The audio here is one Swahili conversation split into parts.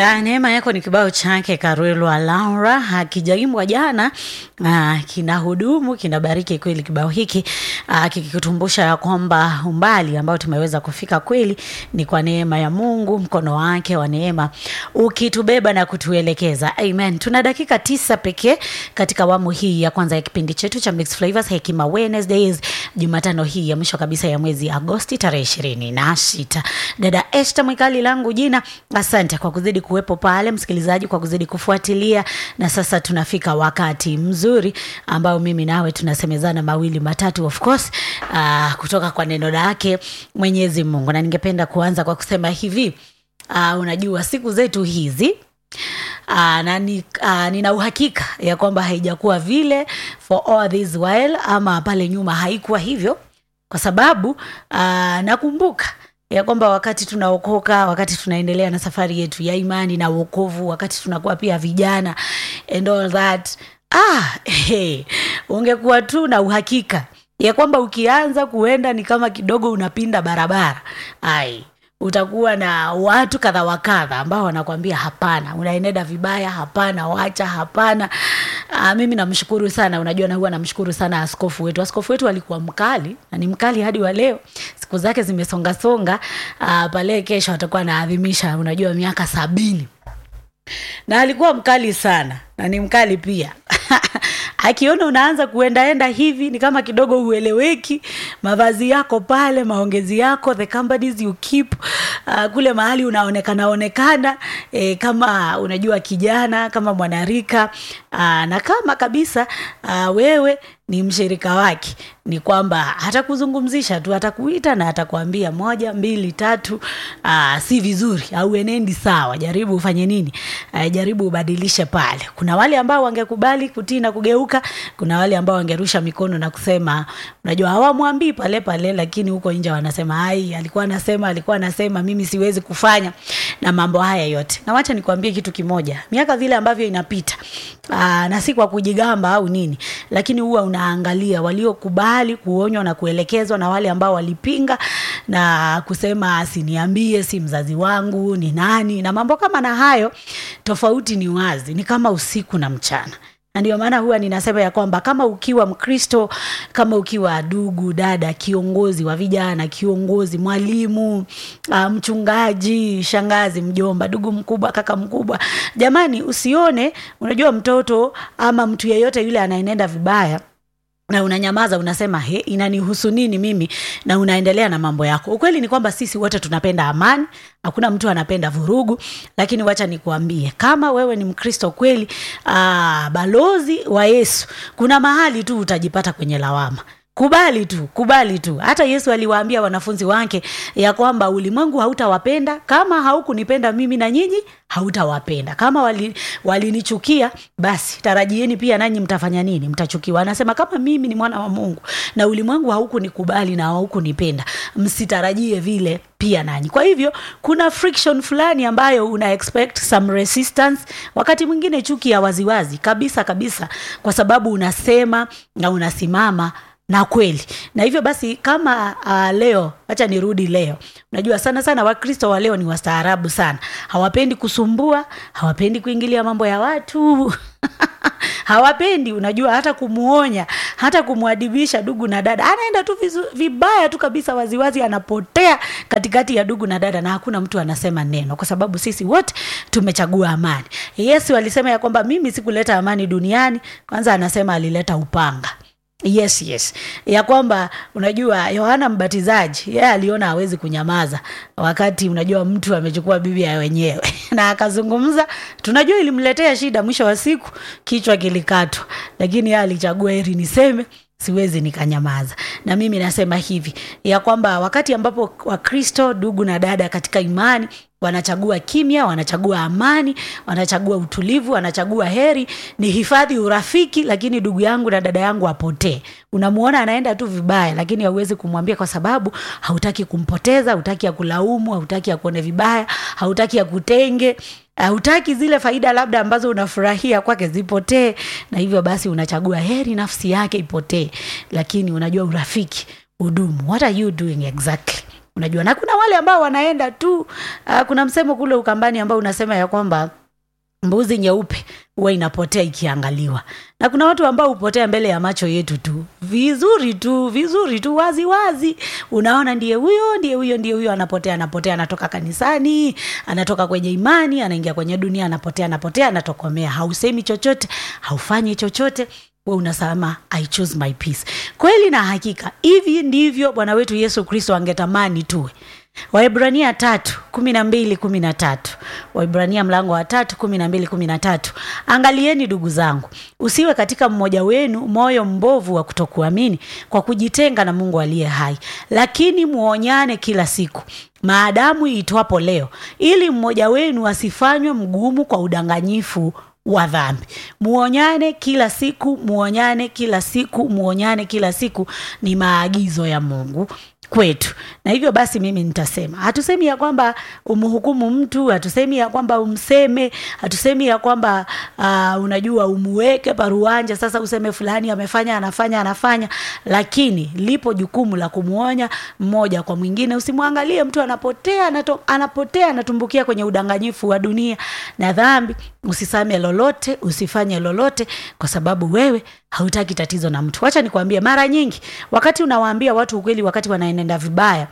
Neema yako ni kibao chake Karwelwa Laura, hakijaimbwa jana, kina hudumu, kinabariki kweli kibao hiki, kikikutumbusha ya kwamba umbali ambao tumeweza kufika kweli ni kwa neema ya Mungu, mkono wake wa neema ukitubeba na kutuelekeza. Amen. Tuna dakika 9 pekee katika awamu hii ya kwanza ya kipindi chetu cha Mixed Flavors Hekima Wednesdays, Jumatano hii ya mwisho kabisa ya mwezi Agosti tarehe 26. Dada Esther Mwikali langu jina. Asante kwa kuzidi kuwepo pale msikilizaji, kwa kuzidi kufuatilia, na sasa tunafika wakati mzuri ambao mimi nawe tunasemezana mawili matatu of course kutoka kwa neno lake Mwenyezi Mungu. Na ningependa kuanza kwa kusema hivi, unajua siku zetu hizi na nina uhakika ya kwamba haijakuwa vile for all this while, ama pale nyuma haikuwa hivyo, kwa sababu nakumbuka ya kwamba wakati tunaokoka, wakati tunaendelea na safari yetu ya imani na wokovu, wakati tunakuwa pia vijana and all that, ungekuwa tu na uhakika ya kwamba ukianza kuenda ni kama kidogo unapinda barabara, utakuwa na watu kadha wa kadha ambao wanakuambia hapana, unaenenda vibaya, hapana, wacha, hapana. Mimi namshukuru sana, unajua na huwa namshukuru sana askofu wetu. Askofu wetu alikuwa mkali na ni mkali hadi wa leo. Siku zake zimesonga songa, pale kesho atakuwa anaadhimisha unajua miaka 70. Na alikuwa mkali sana na ni mkali pia. Akiona unaanza kuenda hivi ni kama kidogo ueleweki, mavazi yako pale, maongezi yako, the companies you keep, kule mahali unaonekana kama unajua kijana, kama mwanarika, na kama kabisa wewe ni mshirika wake, ni kwamba hatakuzungumzisha tu, atakuita na atakwambia 1 2 3, si vizuri au enendi sawa, jaribu ufanye nini, jaribu ubadilishe pale. Kuna wale ambao wangekubali kutii na kugeuka, kuna wale ambao wangerusha mikono na kusema unajua hawamwambii pale, lakini huko nje wanasema alikuwa anasema mimi siwezi kufanya, na mambo haya yote. Na wacha nikwambie kitu kimoja, miaka vile ambavyo inapita, na si kwa kujigamba au nini, lakini huwa unaangalia waliokubali kuonywa na kuelekezwa na wale ambao walipinga na kusema siniambie, si mzazi wangu, ni nani, na mambo kama na hayo. Tofauti ni wazi, ni kama usiku na mchana. Na ndio maana huwa ninasema ya kwamba kama ukiwa Mkristo, kama ukiwa ndugu, dada, kiongozi wa vijana, kiongozi, mwalimu, mchungaji, shangazi, mjomba, ndugu mkubwa, kaka mkubwa, jamani, usione unajua mtoto ama mtu yeyote yule anaenenda vibaya na unanyamaza, unasema inanihusu nini mimi, na unaendelea na mambo yako. Ukweli ni kwamba sisi wote tunapenda amani, hakuna mtu anapenda vurugu, lakini wacha nikuambie, kama wewe ni Mkristo kweli, balozi wa Yesu, kuna mahali tu utajipata kwenye lawama. Kubali tu. Hata Yesu aliwaambia wanafunzi wake ya kwamba ulimwengu hautawapenda kama haukunipenda mimi, na nyinyi hautawapenda. Kama walinichukia, basi tarajieni pia nanyi mtafanya nini? Mtachukiwa. Anasema kama mimi ni mwana wa Mungu na ulimwengu haukunikubali na haukunipenda, msitarajie vile pia nanyi. Kwa hivyo kuna friction fulani ambayo una expect some resistance, wakati mwingine chuki ya waziwazi kabisa, kwa sababu unasema na unasimama na kweli. Na hivyo basi kama leo, acha nirudi leo. Unajua sana Wakristo wa leo ni wastaarabu sana. Hawapendi kusumbua, hawapendi kuingilia mambo ya watu. Hawapendi unajua hata kumuonya, hata kumwadibisha ndugu na dada. Anaenda tu vibaya tu kabisa, waziwazi anapotea katikati ya ndugu na dada, na hakuna mtu anasema neno, kwa sababu sisi wote tumechagua amani. Yesu alisema ya kwamba mimi sikuleta amani duniani, kwanza anasema alileta upanga. Yes. Ya kwamba unajua Yohana Mbatizaji, yeye aliona hawezi kunyamaza wakati unajua mtu amechukua Biblia wenyewe na akazungumza. Tunajua ilimletea shida, mwisho wa siku kichwa kilikatwa, lakini yeye alichagua heri niseme, siwezi nikanyamaza. Na mimi nasema hivi ya kwamba wakati ambapo Wakristo ndugu na dada katika imani wanachagua kimya, wanachagua amani, wanachagua utulivu, wanachagua heri, ni hifadhi urafiki, lakini ndugu yangu na dada yangu apotee. Unamuona anaenda tu vibaya, lakini hauwezi kumwambia, kwa sababu hautaki kumpoteza, hautaki akulaumu, hautaki akuone vibaya, hautaki akutenge, hautaki zile faida labda ambazo unafurahia kwake zipotee. Na hivyo basi unachagua heri nafsi yake ipotee, lakini unajua urafiki udumu. What are you doing exactly? Unajua, na kuna wale ambao wanaenda tu kuna msemo kule Ukambani ambao unasema ya kwamba mbuzi nyeupe huwa inapotea ikiangaliwa. Na kuna watu ambao hupotea mbele ya macho yetu tu. Vizuri tu wazi wazi. Unaona ndiye huyo anapotea, anatoka kanisani, anatoka kwenye imani, anaingia kwenye dunia, anapotea, anatokomea. Hausemi chochote, haufanyi chochote. Wewe unasema I choose my peace. Kweli na hakika hivi ndivyo Bwana wetu Yesu Kristo angetamani tuwe. Waebrania 3:12-13. Waebrania mlango wa 3:12-13. Angalieni ndugu zangu, usiwe katika mmoja wenu moyo mbovu wa kutokuamini kwa kujitenga na Mungu aliye hai, lakini muonyane kila siku maadamu iitwapo leo, ili mmoja wenu asifanywe mgumu kwa udanganyifu wa dhambi. Muonyane kila siku ni maagizo ya Mungu kwetu. Na hivyo basi mimi nitasema, hatusemi ya kwamba umhukumu mtu, hatusemi ya kwamba umseme, hatusemi ya kwamba unajua umuweke paruanja sasa useme fulani amefanya anafanya, lakini lipo jukumu la kumuonya mmoja kwa mwingine. Usimwangalie mtu anapotea anatumbukia kwenye udanganyifu wa dunia na dhambi, usisame lolote, usifanye lolote, kwa sababu wewe hautaki tatizo na mtu. Wacha nikwambie, mara nyingi wakati unawaambia watu ukweli wakati wanaenenda vibaya,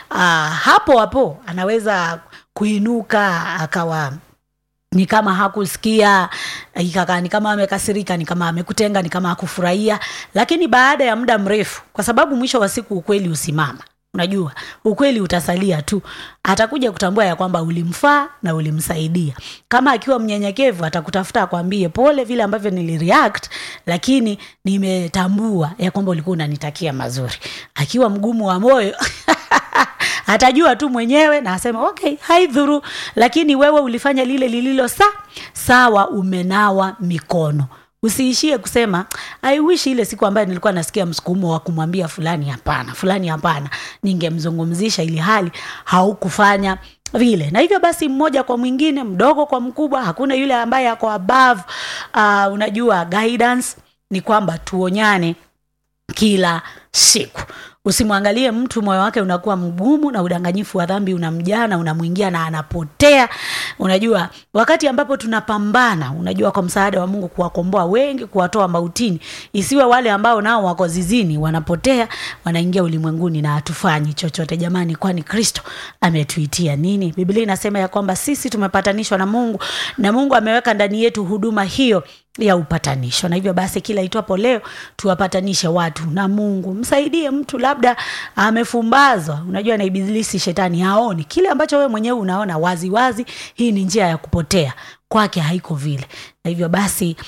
hapo anaweza kuinuka akawa ni kama hakusikia, ikakaa ni kama amekasirika, ni kama amekutenga, ni kama hakufurahia. Lakini baada ya muda mrefu, kwa sababu mwisho wa siku ukweli usimama, unajua ukweli utasalia tu, atakuja kutambua ya kwamba ulimfaa na ulimsaidia. Kama akiwa mnyenyekevu atakutafuta akwambie, pole vile ambavyo nilireact, lakini nimetambua ya kwamba ulikuwa unanitakia mazuri. Akiwa mgumu wa moyo atajua tu mwenyewe na asema okay, haidhuru, lakini wewe ulifanya lile lililo sawa, umenawa mikono. Usiishie kusema I wish ile siku ambayo nilikuwa nasikia msukumo wa kumwambia fulani hapana, ningemzungumzisha, ili hali haukufanya vile. Na hivyo basi, mmoja kwa mwingine, mdogo kwa mkubwa, hakuna yule ambaye ako above unajua guidance. Ni kwamba tuonyane kila siku. Usimwangalie mtu moyo wake unakuwa mgumu na udanganyifu wa dhambi unamjana, unamuingia na anapotea. Unajua wakati ambapo tunapambana, unajua kwa msaada wa Mungu kuwakomboa wengi, kuwatoa mautini, isiwe wale ambao nao wako zizini wanapotea, wanaingia ulimwenguni na hatufanyi chochote. Jamani, kwani Kristo ametuitia nini? Biblia inasema ya kwamba sisi tumepatanishwa na Mungu, na Mungu ameweka ndani yetu huduma hiyo ya upatanisho. Na hivyo basi kila itwapo leo tuwapatanishe watu na Mungu. Msaidie mtu labda amefumbazwa, unajua na ibilisi, shetani haoni kile ambacho wewe mwenyewe unaona wazi wazi. Hii ni njia ya kupotea, kwake haiko vile. Na hivyo basi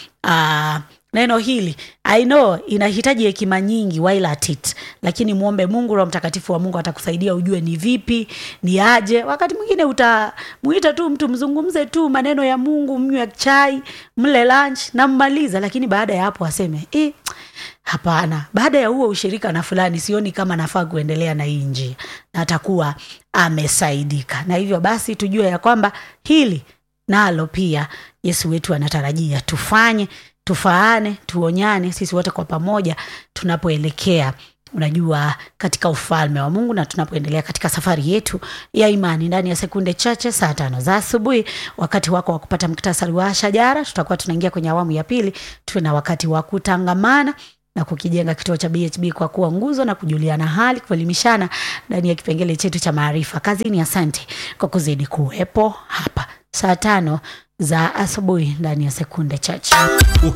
neno hili I know inahitaji hekima nyingi while at it, lakini muombe Mungu, Roho Mtakatifu wa Mungu atakusaidia ujue ni vipi, ni aje. Wakati mwingine utamuita tu mtu, mzungumze tu maneno ya Mungu, mnywe chai, mle lunch na mmaliza, lakini baada ya hapo aseme hapana, baada ya huo ushirika na fulani sioni kama nafaa kuendelea na hii njia, na atakuwa amesaidika. Na hivyo basi tujue ya kwamba hili nalo pia Yesu wetu anatarajia tufanye, tufaane, tuonyane sisi wote kwa pamoja tunapoelekea, unajua, katika ufalme wa Mungu, na tunapoendelea katika safari yetu ya imani. Ndani ya sekunde chache, saa 5 za asubuhi, wakati wako wa kupata muktasari wa shajara, tutakuwa tunaingia kwenye awamu ya pili. Tuwe na wakati wa kutangamana na kukijenga kituo cha BHB kwa kuwa nguzo na kujuliana hali, kuelimishana ndani ya kipengele chetu cha maarifa kazini. Asante kwa kuzidi kuwepo hapa. Saa 5 za asubuhi ndani ya sekunde chache.